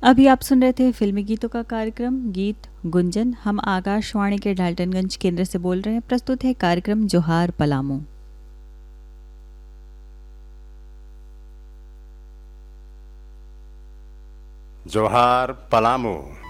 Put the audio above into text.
अभी आप सुन रहे थे फिल्मी गीतों का कार्यक्रम गीत गुंजन। हम आकाशवाणी के डाल्टनगंज केंद्र से बोल रहे हैं। प्रस्तुत है कार्यक्रम जोहार पलामू। जोहार पलामू।